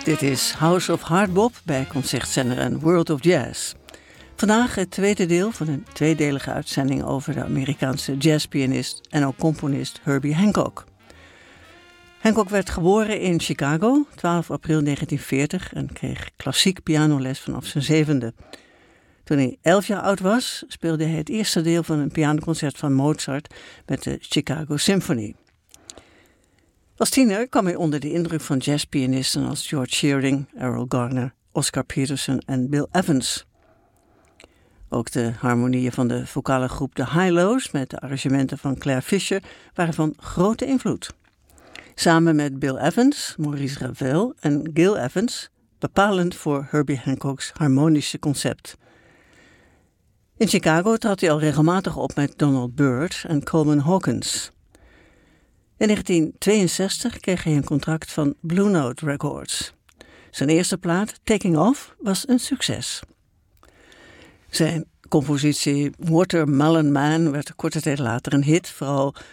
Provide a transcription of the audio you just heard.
Dit is House of Hardbop bij concertzender en World of Jazz. Vandaag het tweede deel van een tweedelige uitzending over de Amerikaanse jazzpianist en ook componist Herbie Hancock. Hancock werd geboren in Chicago, 12 april 1940 en kreeg klassiek pianoles vanaf zijn 7e. Toen hij 11 jaar oud was, speelde hij het eerste deel van een pianoconcert van Mozart met de Chicago Symphony. Als tiener kwam hij onder de indruk van jazzpianisten als George Shearing, Errol Garner, Oscar Peterson en Bill Evans. Ook de harmonieën van de vocale groep The Hi-Lo's met de arrangementen van Claire Fischer waren van grote invloed. Samen met Bill Evans, Maurice Ravel en Gil Evans, bepalend voor Herbie Hancock's harmonische concept. In Chicago trad hij al regelmatig op met Donald Byrd en Coleman Hawkins. In 1962 kreeg hij een contract van Blue Note Records. Zijn eerste plaat, Taking Off, was een succes. Zijn compositie Watermelon Man werd korte tijd later een hit, vooral